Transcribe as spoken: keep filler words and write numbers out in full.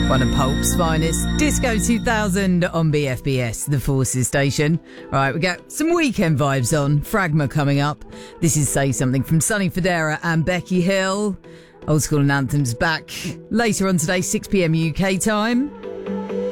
One of Pulp's finest. Disco two thousand on B F B S, the Forces station. Right, we got some weekend vibes on. Fragma coming up. This is Say Something from Sonny Fodera and Becky Hill. Old School and Anthems back later on today, six p.m. U K time.